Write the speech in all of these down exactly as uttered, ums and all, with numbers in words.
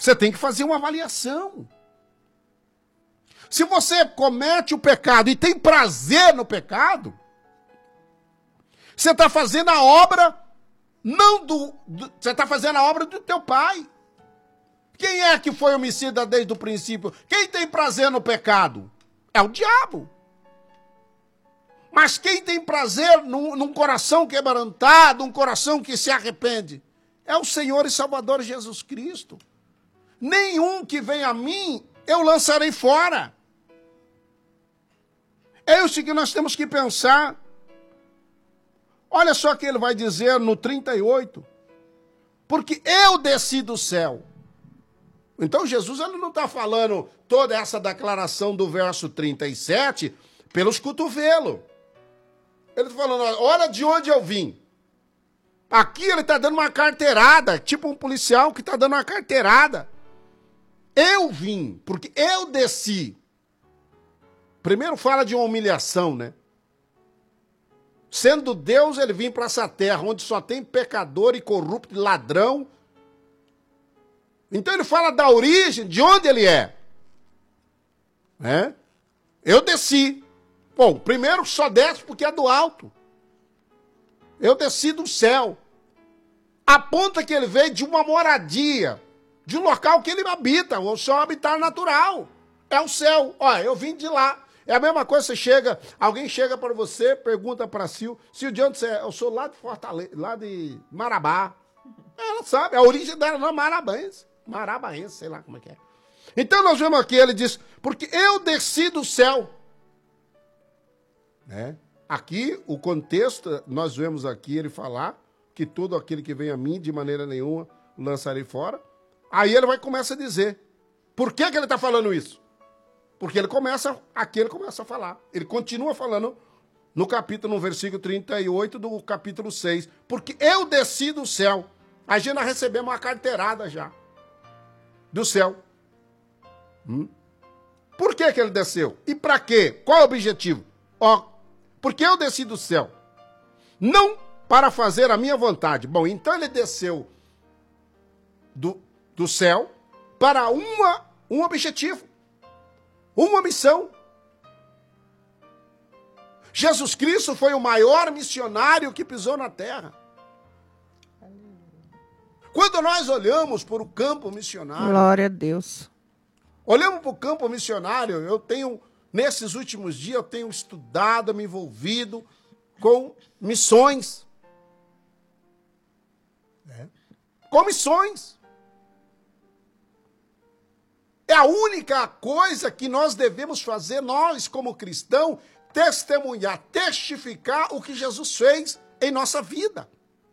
Você tem que fazer uma avaliação. Se você comete o pecado e tem prazer no pecado, você está fazendo a obra, não do, do você está fazendo a obra do teu pai. Quem é que foi homicida desde o princípio? Quem tem prazer no pecado? É o diabo. Mas quem tem prazer num, num coração quebrantado, um coração que se arrepende? É o Senhor e Salvador Jesus Cristo. Nenhum que vem a mim, eu lançarei fora. É isso que nós temos que pensar. Olha só o que ele vai dizer no trinta e oito. Porque eu desci do céu. Então Jesus ele não está falando toda essa declaração do verso trinta e sete pelos cotovelos. Ele está falando, olha de onde eu vim. Aqui ele está dando uma carteirada, tipo um policial que está dando uma carteirada. Eu vim, porque eu desci. Primeiro fala de uma humilhação, né? Sendo Deus, ele vem para essa terra, onde só tem pecador e corrupto, ladrão. Então ele fala da origem, de onde ele é. É? Eu desci. Bom, primeiro só desce porque é do alto. Eu desci do céu. Aponta que ele veio de uma moradia, de um local que ele habita, o seu habitat natural. É o céu. Olha, eu vim de lá. É a mesma coisa, você chega, alguém chega para você, pergunta para Sil, Sil, de onde você é? Eu sou lá de Fortaleza, lá de Marabá. Ela sabe, a origem dela não é marabaense, marabaense, sei lá como é que é. Então nós vemos aqui, ele diz, porque eu desci do céu. Né? Aqui, o contexto, nós vemos aqui ele falar que todo aquele que vem a mim, de maneira nenhuma, lançarei fora. Aí ele vai começar a dizer, por que que ele está falando isso? Porque ele começa, aqui ele começa a falar. Ele continua falando no capítulo, no versículo trinta e oito do capítulo seis. Porque eu desci do céu. A gente nós recebemos uma carteirada já. Do céu. Hum? Por que que ele desceu? E para quê? Qual é o objetivo? Ó, porque eu desci do céu. Não para fazer a minha vontade. Bom, então ele desceu do, do céu para uma, um objetivo. Uma missão. Jesus Cristo foi o maior missionário que pisou na terra. Quando nós olhamos para o campo missionário... Glória a Deus. Olhamos para o campo missionário, eu tenho, nesses últimos dias, eu tenho estudado, me envolvido com missões. É. Com missões. É a única coisa que nós devemos fazer, nós como cristãos, testemunhar, testificar o que Jesus fez em nossa vida.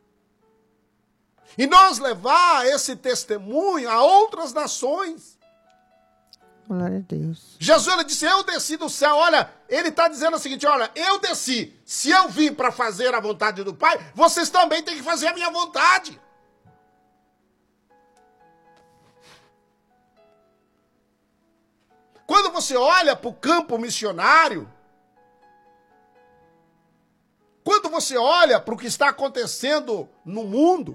E nós levar esse testemunho a outras nações. Glória a Deus. Jesus ele disse, eu desci do céu. Olha, ele está dizendo o seguinte, olha, eu desci. Se eu vim para fazer a vontade do Pai, vocês também têm que fazer a minha vontade. Quando você olha para o campo missionário, quando você olha para o que está acontecendo no mundo,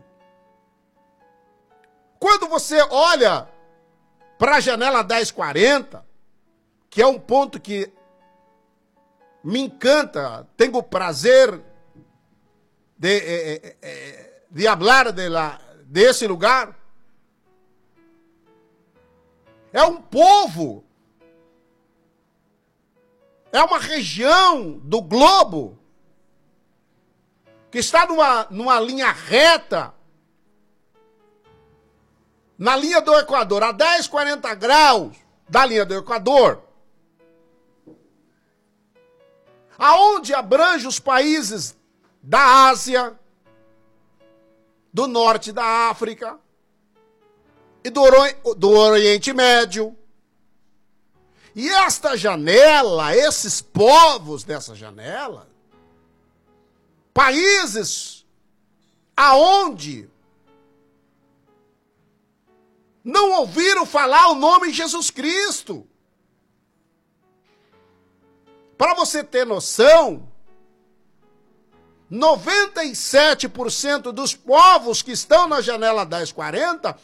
quando você olha para a janela dez quarenta, que é um ponto que me encanta, tenho o prazer de, de, de falar de la, desse lugar, é um povo, é uma região do globo que está numa, numa linha reta, na linha do Equador, a dez, quarenta graus da linha do Equador, aonde abrange os países da Ásia, do norte da África e do, do Oriente Médio. E esta janela, esses povos dessa janela, países aonde não ouviram falar o nome de Jesus Cristo. Para você ter noção, noventa e sete por cento dos povos que estão na janela dez quarenta